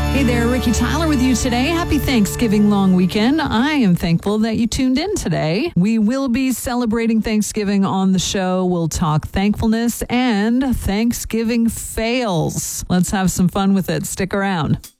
Hey there, Ricky Tyler with you today. Happy Thanksgiving long weekend. I am thankful that you tuned in today. We will be celebrating Thanksgiving on the show. We'll talk thankfulness and Thanksgiving fails. Let's have some fun with it. Stick around.